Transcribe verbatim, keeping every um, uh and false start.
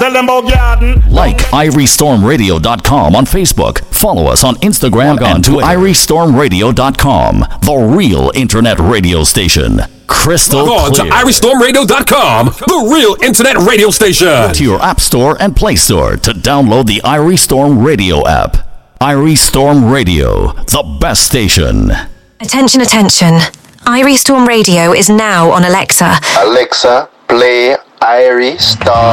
tell them about garden. Like irie storm radio dot com on Facebook. Follow us on Instagram and to irie storm radio dot com, the real internet radio station. Crystal Log on clear. to irie storm radio dot com, the real internet radio station. To your App Store and Play Store to download the irie Storm Radio app. irie Storm Radio, the best station. Attention, attention. irie Storm Radio is now on Alexa. Alexa, play irie Storm.